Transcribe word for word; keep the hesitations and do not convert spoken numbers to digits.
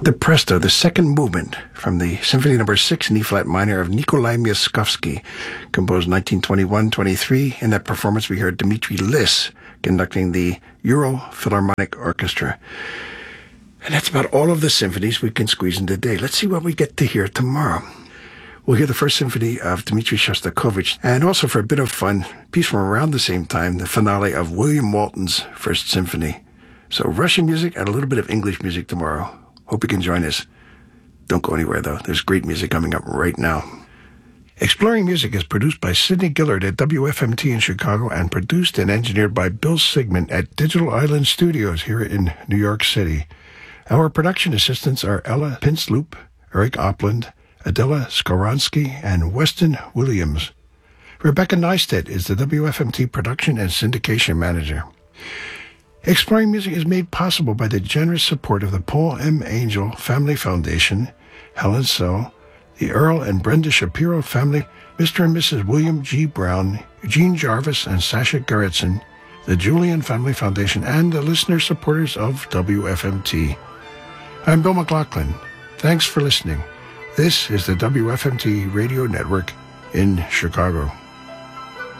The Presto, the second movement from the Symphony Number Six in E-flat minor of Nikolai Myaskovsky, composed nineteen twenty-one twenty-three. In that performance, we heard Dmitri Liss conducting the Ural Philharmonic Orchestra. And that's about all of the symphonies we can squeeze in today. Let's see what we get to hear tomorrow. We'll hear the first symphony of Dmitri Shostakovich, and also for a bit of fun, piece from around the same time, the finale of William Walton's First Symphony. So Russian music and a little bit of English music tomorrow. Hope you can join us. Don't go anywhere, though. There's great music coming up right now. Exploring Music is produced by Sidney Gillard at W F M T in Chicago and produced and engineered by Bill Sigmund at Digital Island Studios here in New York City. Our production assistants are Ella Pinsloop, Eric Opland, Adela Skoronsky, and Weston Williams. Rebecca Neistat is the W F M T production and syndication manager. Exploring Music is made possible by the generous support of the Paul M. Angel Family Foundation, Helen So, the Earl and Brenda Shapiro family, Mister and Missus William G. Brown, Eugene Jarvis, and Sasha Gerritsen, the Julian Family Foundation, and the listener supporters of W F M T. I'm Bill McLaughlin. Thanks for listening. This is the W F M T Radio Network in Chicago.